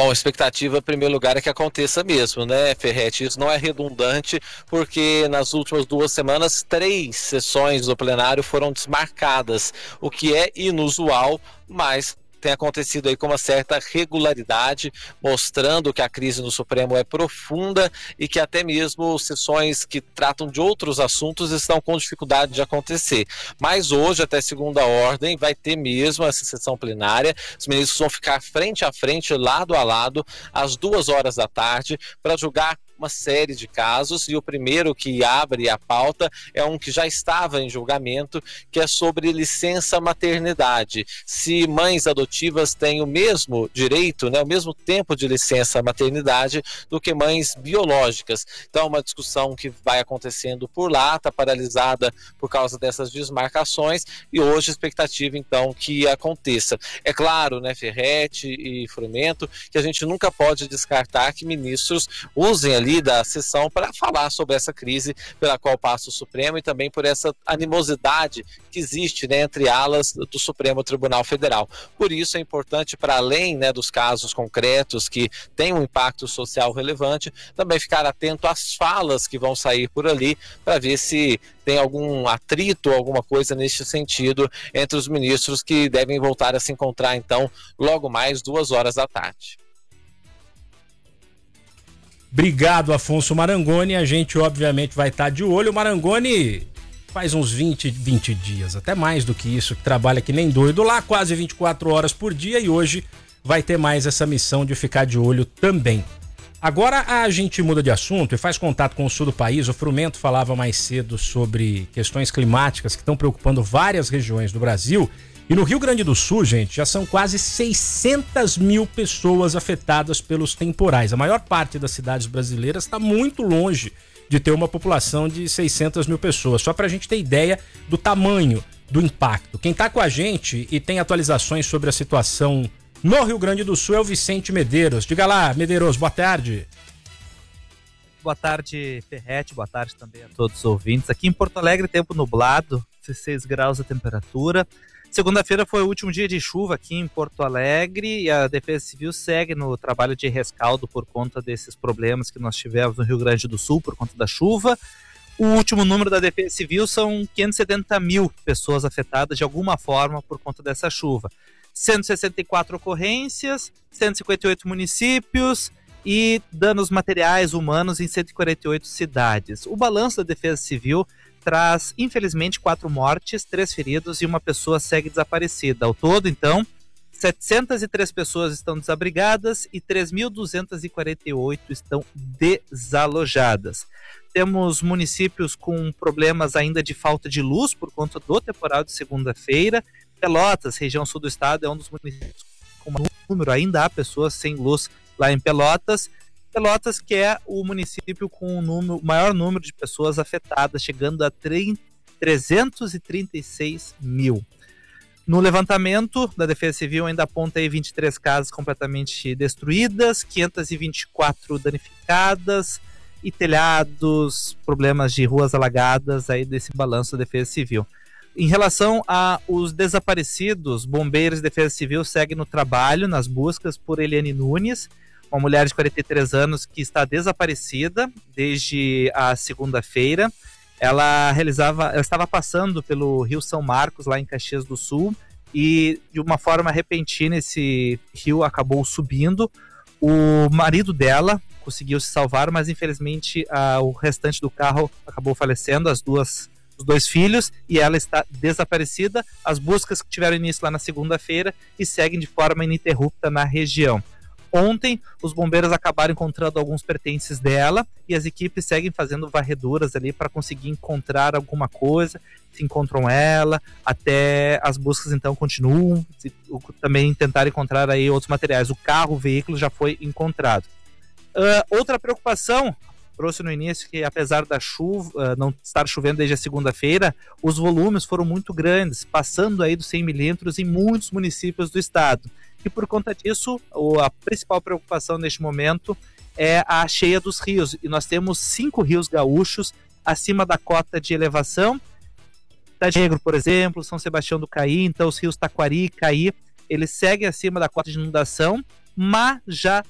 Bom, a expectativa, em primeiro lugar, é que aconteça mesmo, né, Ferretti? Isso não é redundante, porque nas últimas 2 semanas, 3 sessões do plenário foram desmarcadas, o que é inusual, mas tem acontecido aí com uma certa regularidade, mostrando que a crise no Supremo é profunda e que até mesmo sessões que tratam de outros assuntos estão com dificuldade de acontecer. Mas hoje, até segunda ordem, vai ter mesmo essa sessão plenária. Os ministros vão ficar frente a frente, lado a lado, às 2 horas da tarde, para julgar uma série de casos, e o primeiro que abre a pauta é um que já estava em julgamento, que é sobre licença maternidade. Se mães adotivas têm o mesmo direito, né, o mesmo tempo de licença maternidade do que mães biológicas. Então, uma discussão que vai acontecendo por lá, está paralisada por causa dessas desmarcações, e hoje a expectativa, então, que aconteça. É claro, né, Ferretti e Frumento, que a gente nunca pode descartar que ministros usem ali da sessão para falar sobre essa crise pela qual passa o Supremo e também por essa animosidade que existe, né, entre alas do Supremo Tribunal Federal. Por isso é importante, para além, né, dos casos concretos que têm um impacto social relevante, também ficar atento às falas que vão sair por ali para ver se tem algum atrito, alguma coisa neste sentido entre os ministros, que devem voltar a se encontrar então logo mais 2 horas da tarde. Obrigado, Afonso Marangoni. A gente, obviamente, vai estar de olho. O Marangoni faz uns 20 dias, até mais do que isso, que trabalha que nem doido lá, quase 24 horas por dia, e hoje vai ter mais essa missão de ficar de olho também. Agora a gente muda de assunto e faz contato com o sul do país. O Frumento falava mais cedo sobre questões climáticas que estão preocupando várias regiões do Brasil. E no Rio Grande do Sul, gente, já são quase 600 mil pessoas afetadas pelos temporais. A maior parte das cidades brasileiras está muito longe de ter uma população de 600 mil pessoas. Só para a gente ter ideia do tamanho do impacto. Quem está com a gente e tem atualizações sobre a situação no Rio Grande do Sul é o Vicente Medeiros. Diga lá, Medeiros, boa tarde. Boa tarde, Ferretti, boa tarde também a todos os ouvintes. Aqui em Porto Alegre, tempo nublado, 16 graus a temperatura. Segunda-feira foi o último dia de chuva aqui em Porto Alegre e a Defesa Civil segue no trabalho de rescaldo por conta desses problemas que nós tivemos no Rio Grande do Sul por conta da chuva. O último número da Defesa Civil são 570 mil pessoas afetadas de alguma forma por conta dessa chuva. 164 ocorrências, 158 municípios e danos materiais humanos em 148 cidades. O balanço da Defesa Civil traz, infelizmente, 4 mortes, 3 feridos e uma pessoa segue desaparecida. Ao todo, então, 703 pessoas estão desabrigadas e 3.248 estão desalojadas. Temos municípios com problemas ainda de falta de luz por conta do temporal de segunda-feira. Pelotas, região sul do estado, é um dos municípios com maior número, ainda há pessoas sem luz lá em Pelotas. Pelotas, que é o município com o maior número de pessoas afetadas, chegando a 336 mil. No levantamento da Defesa Civil ainda aponta aí 23 casas completamente destruídas, 524 danificadas e telhados, problemas de ruas alagadas aí desse balanço da Defesa Civil. Em relação aos desaparecidos, bombeiros e Defesa Civil seguem no trabalho, nas buscas por Eliane Nunes, uma mulher de 43 anos que está desaparecida desde a segunda-feira. Ela estava passando pelo Rio São Marcos, lá em Caxias do Sul, e de uma forma repentina esse rio acabou subindo. O marido dela conseguiu se salvar, mas infelizmente o restante do carro acabou falecendo, os 2 filhos, e ela está desaparecida. As buscas que tiveram início lá na segunda-feira e seguem de forma ininterrupta na região. Ontem, os bombeiros acabaram encontrando alguns pertences dela e as equipes seguem fazendo varreduras ali para conseguir encontrar alguma coisa, se encontram ela, até as buscas então continuam, também tentar encontrar aí outros materiais. O carro, o veículo já foi encontrado. Outra preocupação, trouxe no início, que apesar da chuva, não estar chovendo desde a segunda-feira, os volumes foram muito grandes, passando aí dos 100 milímetros em muitos municípios do estado. E por conta disso, a principal preocupação neste momento é a cheia dos rios. E nós temos 5 rios gaúchos acima da cota de elevação. Cidade Negro, por exemplo, São Sebastião do Caí, então os rios Taquari e Caí, eles seguem acima da cota de inundação, mas já